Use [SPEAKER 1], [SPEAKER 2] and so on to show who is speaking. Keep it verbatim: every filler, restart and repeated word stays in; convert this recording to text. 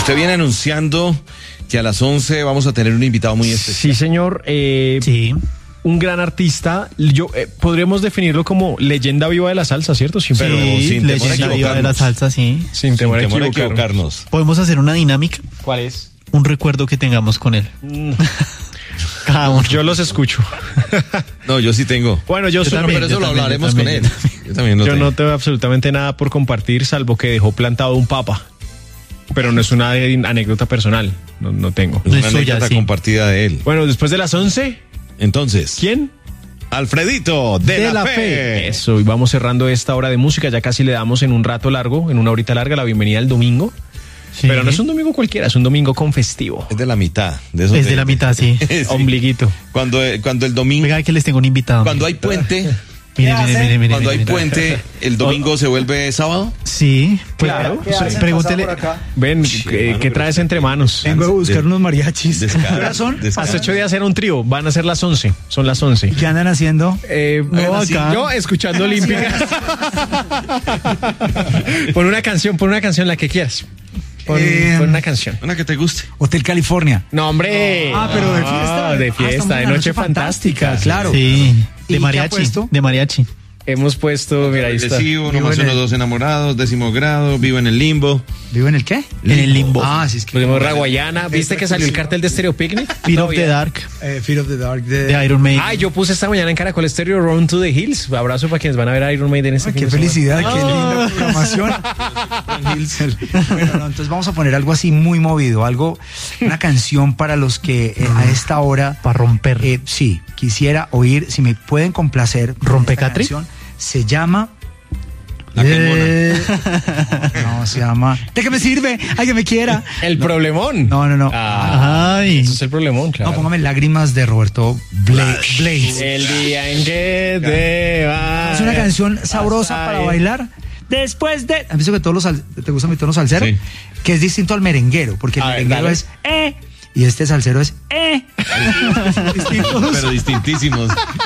[SPEAKER 1] Usted viene anunciando que a las once vamos a tener un invitado muy especial.
[SPEAKER 2] Sí, señor. Eh,
[SPEAKER 3] Sí.
[SPEAKER 2] Un gran artista. Yo eh, podríamos definirlo como leyenda viva de la salsa, ¿cierto? Sin,
[SPEAKER 1] Pero
[SPEAKER 3] Sí,
[SPEAKER 1] sin temor a
[SPEAKER 3] leyenda viva de la
[SPEAKER 1] equivocarnos.
[SPEAKER 3] salsa, sí.
[SPEAKER 2] sin temor a
[SPEAKER 1] Sin temor a
[SPEAKER 2] equivocarnos.
[SPEAKER 1] equivocarnos.
[SPEAKER 3] Podemos hacer una dinámica,
[SPEAKER 2] ¿Cuál es?
[SPEAKER 3] un recuerdo que tengamos con él. Cada uno.
[SPEAKER 2] Yo los escucho.
[SPEAKER 1] No, yo sí tengo.
[SPEAKER 2] Bueno, yo,
[SPEAKER 3] Yo
[SPEAKER 2] soy-
[SPEAKER 3] también,
[SPEAKER 1] Pero eso
[SPEAKER 3] yo
[SPEAKER 1] lo
[SPEAKER 3] también,
[SPEAKER 1] hablaremos
[SPEAKER 3] yo
[SPEAKER 1] con
[SPEAKER 3] también,
[SPEAKER 1] él.
[SPEAKER 3] yo también.
[SPEAKER 1] Yo también lo
[SPEAKER 2] yo
[SPEAKER 1] tengo.
[SPEAKER 2] no tengo absolutamente nada por compartir, salvo que dejó plantado un papa. Pero no es una eh, anécdota personal. No, no tengo.
[SPEAKER 1] Es una
[SPEAKER 3] Es suya,
[SPEAKER 1] anécdota
[SPEAKER 3] sí.
[SPEAKER 1] compartida de él.
[SPEAKER 2] Bueno, después de las once,
[SPEAKER 1] Entonces,
[SPEAKER 2] ¿quién?
[SPEAKER 1] Alfredito de, la, fe.
[SPEAKER 2] Eso, y vamos cerrando esta hora de música. Ya casi le damos en un rato largo, en una horita larga, la bienvenida al domingo.
[SPEAKER 3] Sí.
[SPEAKER 2] Pero no es un domingo cualquiera, es un domingo con festivo.
[SPEAKER 1] Es de la mitad. De esos
[SPEAKER 3] Es de la mitad, sí.
[SPEAKER 1] Sí.
[SPEAKER 2] Ombliguito.
[SPEAKER 1] Cuando, cuando el domingo,
[SPEAKER 3] Venga, que les tengo un invitado.
[SPEAKER 1] cuando hay puente,
[SPEAKER 3] Mire, mire, mire, mire,
[SPEAKER 1] cuando hay
[SPEAKER 3] mire, mire.
[SPEAKER 1] puente, el domingo se vuelve sábado.
[SPEAKER 3] Sí, pues,
[SPEAKER 2] Claro.
[SPEAKER 3] ¿qué hacen? Pregúntele.
[SPEAKER 2] Ven,
[SPEAKER 1] Sí,
[SPEAKER 2] ¿qué,
[SPEAKER 1] mano,
[SPEAKER 2] qué
[SPEAKER 1] pero
[SPEAKER 2] traes entre manos?
[SPEAKER 4] Vengo a buscar
[SPEAKER 1] De-
[SPEAKER 4] unos mariachis.
[SPEAKER 1] Descaro,
[SPEAKER 4] ¿Qué horas son?
[SPEAKER 1] descaro.
[SPEAKER 2] Hace ocho días era un trío, van a ser las once. Son las once.
[SPEAKER 4] ¿Qué andan haciendo?
[SPEAKER 2] Eh, no,
[SPEAKER 4] así.
[SPEAKER 2] acá. Yo escuchando Olímpica. Pon una canción, pon una canción, la que quieras. Pon,
[SPEAKER 4] Eh,
[SPEAKER 2] pon una canción.
[SPEAKER 1] Una que te guste.
[SPEAKER 4] Hotel California.
[SPEAKER 2] No, hombre.
[SPEAKER 4] Ah, pero de fiesta.
[SPEAKER 2] Ah, de
[SPEAKER 4] Ah, estamos
[SPEAKER 2] fiesta,
[SPEAKER 4] en
[SPEAKER 2] de
[SPEAKER 4] la
[SPEAKER 2] noche
[SPEAKER 4] noche
[SPEAKER 2] fantástica.
[SPEAKER 4] fantástica, claro.
[SPEAKER 3] Sí,
[SPEAKER 4] ¿Y
[SPEAKER 3] de
[SPEAKER 4] qué ha
[SPEAKER 3] mariachi,
[SPEAKER 4] puesto?
[SPEAKER 3] de mariachi.
[SPEAKER 2] Hemos puesto, mira, ahí está.
[SPEAKER 1] Recibo,
[SPEAKER 4] Vivo
[SPEAKER 1] nomás
[SPEAKER 4] en
[SPEAKER 1] uno,
[SPEAKER 4] el-
[SPEAKER 1] dos enamorados, décimo grado, vivo en el limbo.
[SPEAKER 4] ¿Vivo en el qué?
[SPEAKER 3] En el limbo.
[SPEAKER 4] Ah, sí, es que.
[SPEAKER 2] Pusimos Raguayana. ¿Viste que salió el cartel de Stereo Picnic?
[SPEAKER 3] Fear of the
[SPEAKER 2] Todavía.
[SPEAKER 3] Dark,
[SPEAKER 4] Eh, Fear of the Dark. De,
[SPEAKER 3] de Iron Maiden.
[SPEAKER 2] Ay, yo puse esta mañana en Caracol Stereo Run to the Hills. Abrazo para quienes van a ver a Iron Maiden este
[SPEAKER 4] Ah,
[SPEAKER 2] fin
[SPEAKER 4] qué
[SPEAKER 2] de semana.
[SPEAKER 4] felicidad, qué linda programación. Bueno, no, entonces vamos a poner algo así muy movido, algo, una canción para los que eh, a esta hora,
[SPEAKER 3] Para romper.
[SPEAKER 4] eh, sí, quisiera oír, si me pueden complacer. con
[SPEAKER 3] ¿Rompe
[SPEAKER 4] esta
[SPEAKER 3] Catri?
[SPEAKER 4] canción. Se llama.
[SPEAKER 1] La quemona.
[SPEAKER 4] Eh, no, se llama. ¿De qué me sirve? Ay, que me quiera.
[SPEAKER 2] El problemón.
[SPEAKER 4] No, no, no.
[SPEAKER 2] Ah,
[SPEAKER 3] Ay.
[SPEAKER 2] eso es el problemón, claro.
[SPEAKER 4] No, póngame Lágrimas de Roberto Bla- Blades.
[SPEAKER 2] El día en que te vas.
[SPEAKER 4] Es una canción sabrosa
[SPEAKER 2] Hasta
[SPEAKER 4] para
[SPEAKER 2] ahí.
[SPEAKER 4] bailar. Después de. ¿Has visto que todos los sal- te gusta mi tono salsero?
[SPEAKER 1] Sí.
[SPEAKER 4] Que es distinto al merenguero, porque el
[SPEAKER 2] A ver,
[SPEAKER 4] merenguero
[SPEAKER 2] dale.
[SPEAKER 4] es eh y este salsero es eh. Distintos.
[SPEAKER 1] Pero distintísimos.